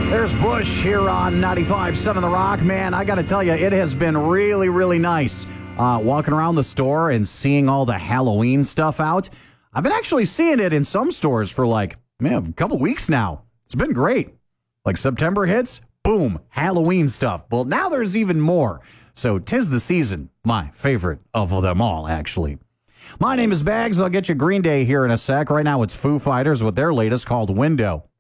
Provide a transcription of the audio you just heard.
There's Bush here on 95.7 The Rock. Man, I got to tell you, it has been really, really nice walking around the store and seeing all the Halloween stuff out. I've been actually seeing it in some stores for a couple weeks now. It's been great. Like September hits, boom, Halloween stuff. Well, now there's even more. So 'tis the season. My favorite of them all, actually. My name is Bags. I'll get you Green Day here in a sec. Right now it's Foo Fighters with their latest called Window.